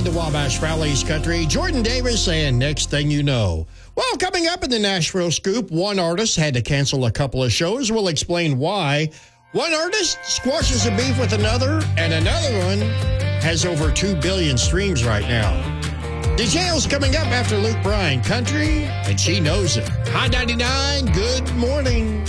to Wabash Valley's Country. Jordan Davis, and Next Thing You Know. Well, coming up in the Nashville Scoop, one artist had to cancel a couple of shows. We'll explain why. One artist squashes a beef with another, and another one has over 2 billion streams right now. Details coming up after Luke Bryan. Country, and she knows it. High 99, good morning.